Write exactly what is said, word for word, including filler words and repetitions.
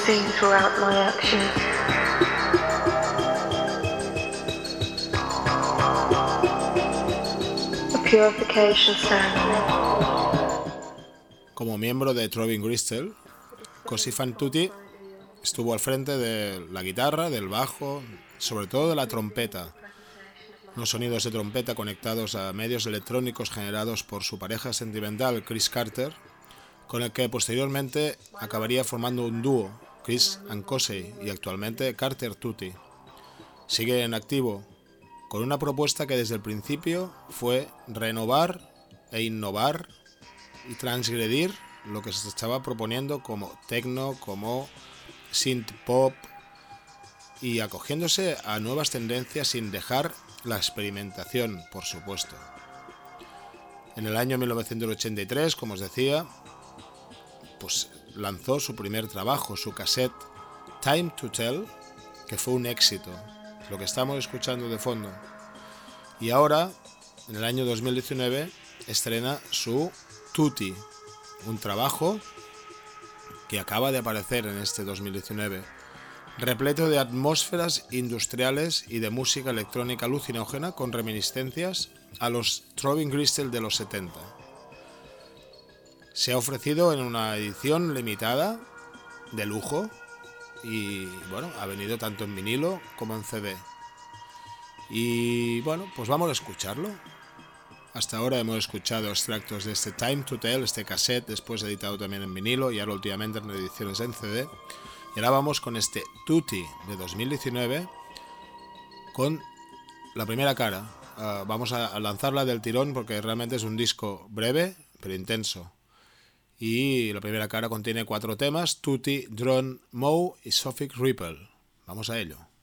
seen throughout my actions. A purification ceremony. Como miembro de Throbbing Gristle, Cosi fan tutte estuvo al frente de la guitarra, del bajo, sobre todo de la trompeta. Unos sonidos de trompeta conectados a medios electrónicos generados por su pareja sentimental Chris Carter, con el que posteriormente acabaría formando un dúo, Chris and Cosi, y actualmente Carter Tutti. Sigue en activo, con una propuesta que desde el principio fue renovar e innovar y transgredir lo que se estaba proponiendo como techno, como synth pop, y acogiéndose a nuevas tendencias sin dejar la experimentación, por supuesto. En el año mil novecientos ochenta y tres, como os decía, pues lanzó su primer trabajo, su cassette Time to Tell, que fue un éxito, lo que estamos escuchando de fondo. Y ahora, en el año dos mil diecinueve, estrena su Tutti, un trabajo que acaba de aparecer en este dos mil diecinueve, repleto de atmósferas industriales y de música electrónica alucinógena con reminiscencias a los Throbbing Gristle de los setenta. Se ha ofrecido en una edición limitada de lujo y bueno, ha venido tanto en vinilo como en C D. Y bueno, pues vamos a escucharlo. Hasta ahora hemos escuchado extractos de este Time to Tell, este cassette, después editado también en vinilo y ahora últimamente en ediciones en C D. Y ahora vamos con este Tutti de dos mil diecinueve con la primera cara. Uh, vamos a lanzarla del tirón porque realmente es un disco breve pero intenso. Y la primera cara contiene cuatro temas: Tutti, Drone, Moe y Sophic Ripple. Vamos a ello.